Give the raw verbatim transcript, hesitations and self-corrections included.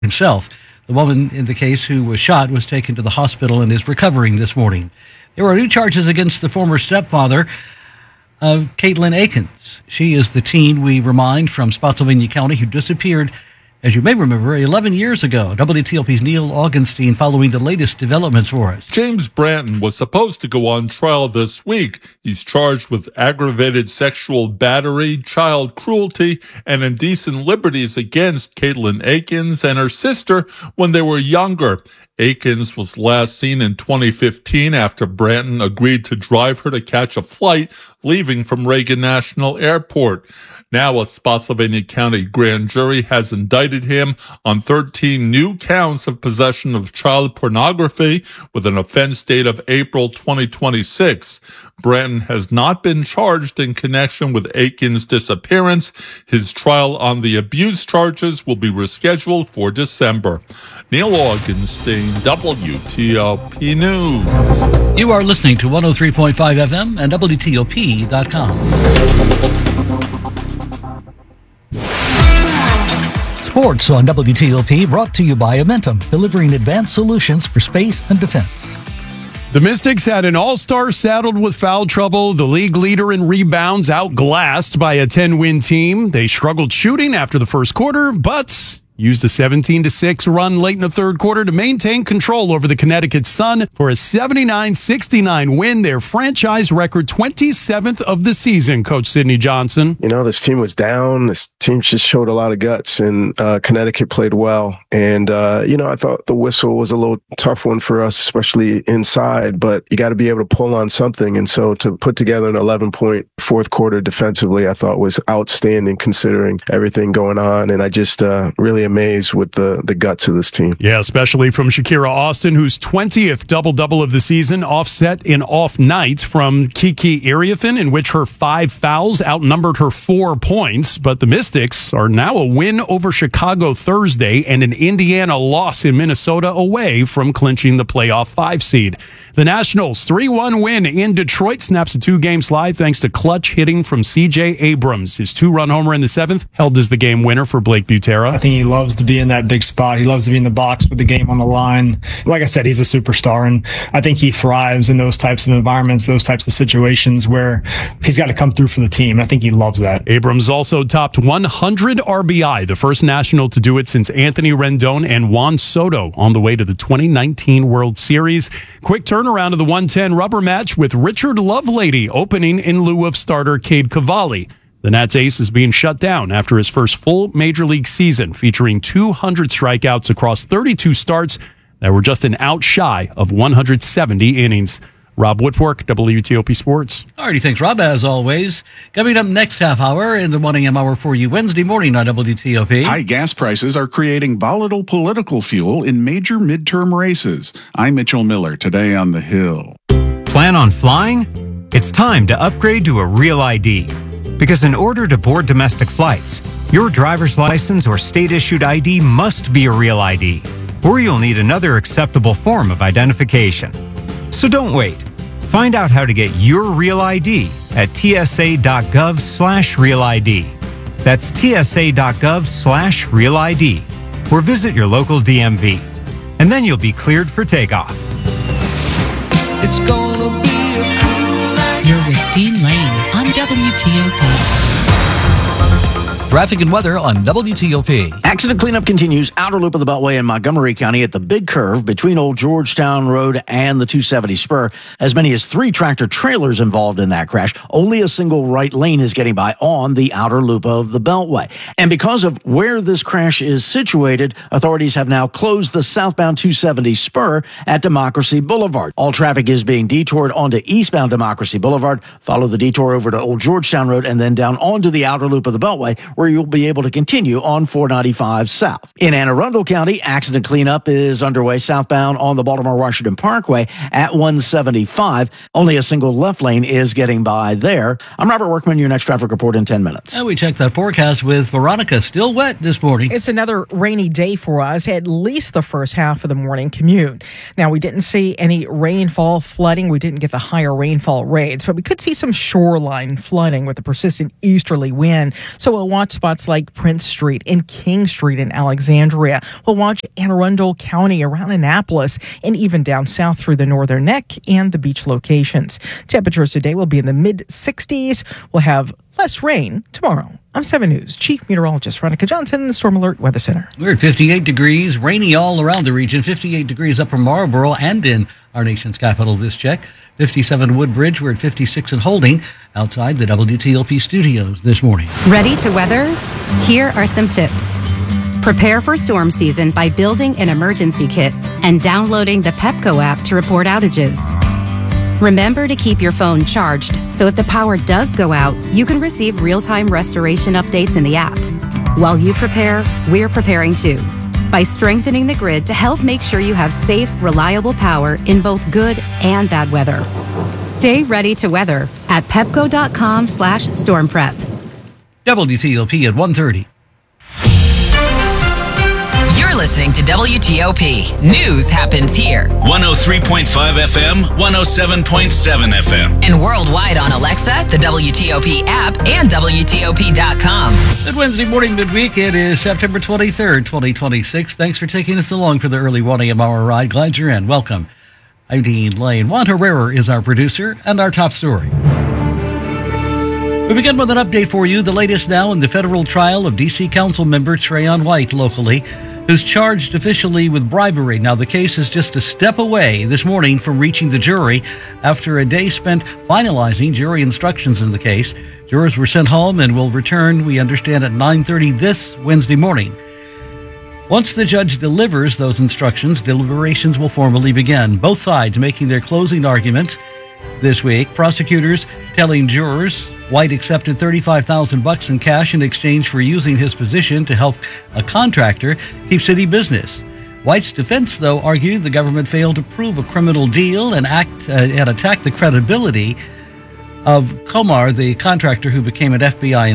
himself. The woman in the case who was shot was taken to the hospital and is recovering this morning. There are new charges against the former stepfather of Caitlin Akins. She is the teen, we remind, from Spotsylvania County who disappeared, as you may remember, eleven years ago. W T O P's Neil Augenstein following the latest developments for us. James Branton was supposed to go on trial this week. He's charged with aggravated sexual battery, child cruelty, and indecent liberties against Caitlin Akins and her sister when they were younger. Akins was last seen in twenty fifteen after Branton agreed to drive her to catch a flight leaving from Reagan National Airport. Now a Spotsylvania County grand jury has indicted him on thirteen new counts of possession of child pornography with an offense date of April twenty twenty-six. Branton has not been charged in connection with Akins' disappearance. His trial on the abuse charges will be rescheduled for December. Neil Augenstein, W T O P News. You are listening to one oh three point five F M and W T O P dot com. Sports on W T O P brought to you by Amentum, delivering advanced solutions for space and defense. The Mystics had an all-star saddled with foul trouble. The league leader in rebounds outglassed by a ten-win team. They struggled shooting after the first quarter, but used a seventeen to six run late in the third quarter to maintain control over the Connecticut Sun for a seventy-nine sixty-nine win, their franchise record twenty-seventh of the season, Coach Sidney Johnson. You know, this team was down. This team just showed a lot of guts, and uh, Connecticut played well. And, uh, you know, I thought the whistle was a little tough one for us, especially inside, but you got to be able to pull on something. And so to put together an eleven-point fourth quarter defensively, I thought was outstanding considering everything going on. And I just uh, really amazed with the, the guts of this team. Yeah, especially from Shakira Austin, whose twentieth double-double of the season, offset in off nights from Kiki Iriafen, in which her five fouls outnumbered her four points. But the Mystics are now a win over Chicago Thursday and an Indiana loss in Minnesota away from clinching the playoff five seed. The Nationals' three one win in Detroit snaps a two-game slide thanks to clutch hitting from C J Abrams. His two-run homer in the seventh held as the game winner for Blake Butera. I think he loves to be in that big spot. He loves to be in the box with the game on the line. Like I said, he's a superstar, and I think he thrives in those types of environments, those types of situations where he's got to come through for the team. I think he loves that. Abrams also topped one hundred R B I, the first National to do it since Anthony Rendon and Juan Soto on the way to the twenty nineteen World Series. Quick turnaround of the one ten rubber match with Richard Lovelady opening in lieu of starter Cade Cavalli. The Nats ace is being shut down after his first full major league season, featuring two hundred strikeouts across thirty-two starts that were just an out shy of one hundred seventy innings. Rob Woodfork, W T O P Sports. All righty, thanks, Rob, as always. Coming up next half hour in the one a.m. hour for you Wednesday morning on W T O P. High gas prices are creating volatile political fuel in major midterm races. I'm Mitchell Miller, today on The Hill. Plan on flying? It's time to upgrade to a Real I D. Because in order to board domestic flights, your driver's license or state-issued I D must be a Real I D, or you'll need another acceptable form of identification. So don't wait. Find out how to get your Real I D at tsa.gov slash Real ID. That's tsa.gov slash Real ID, or visit your local D M V. And then you'll be cleared for takeoff. It's gonna be a cool night. You're with Dean Lane on W T O P. Traffic and weather on W T O P. Accident cleanup continues. Outer loop of the Beltway in Montgomery County at the big curve between Old Georgetown Road and the two seventy spur. As many as three tractor trailers involved in that crash. Only a single right lane is getting by on the outer loop of the Beltway. And because of where this crash is situated, authorities have now closed the southbound two seventy spur at Democracy Boulevard. All traffic is being detoured onto eastbound Democracy Boulevard. Follow the detour over to Old Georgetown Road and then down onto the outer loop of the Beltway, where you'll be able to continue on four ninety-five South. In Anne Arundel County, accident cleanup is underway southbound on the Baltimore-Washington Parkway at one seventy-five. Only a single left lane is getting by there. I'm Robert Workman, your next traffic report in ten minutes. And we check that forecast with Veronica. Still wet this morning. It's another rainy day for us, at least the first half of the morning commute. Now, we didn't see any rainfall flooding. We didn't get the higher rainfall rates, but we could see some shoreline flooding with a persistent easterly wind. So we'll watch hotspots like Prince Street and King Street in Alexandria. We'll watch Anne Arundel County around Annapolis and even down south through the Northern Neck and the beach locations. Temperatures today will be in the mid sixties. We'll have less rain tomorrow. I'm seven News Chief Meteorologist Veronica Johnson in the Storm Alert Weather Center. We're at fifty-eight degrees, rainy all around the region. fifty-eight degrees upper Marlboro and in our nation's capital this check. fifty-seven Woodbridge. We're at fifty-six in Holding outside the W T O P studios this morning. Ready to weather? Here are some tips. Prepare for storm season by building an emergency kit and downloading the Pepco app to report outages. Remember to keep your phone charged, so if the power does go out, you can receive real-time restoration updates in the app. While you prepare, we're preparing too, by strengthening the grid to help make sure you have safe, reliable power in both good and bad weather. Stay ready to weather at pepco.com slash storm prep. W T O P at one thirty. You're listening to W T O P. News happens here. one oh three point five F M, one oh seven point seven F M. And worldwide on Alexa, the W T O P app, and W T O P dot com. Good Wednesday morning, midweek. It is September twenty-third, twenty twenty-six. Thanks for taking us along for the early one a.m. hour ride. Glad you're in. Welcome. I'm Dean Lane. Juan Herrera is our producer and our top story. We begin with an update for you. The latest now in the federal trial of D C Council member Trayon White locally, who's charged officially with bribery. Now, the case is just a step away this morning from reaching the jury after a day spent finalizing jury instructions in the case. Jurors were sent home and will return, we understand, at nine thirty this Wednesday morning. Once the judge delivers those instructions, deliberations will formally begin. Both sides making their closing arguments this week. Prosecutors telling jurors White accepted thirty-five thousand bucks in cash in exchange for using his position to help a contractor keep city business. White's defense, though, argued the government failed to prove a criminal deal and act uh, and attack the credibility of Comar, the contractor who became an F B I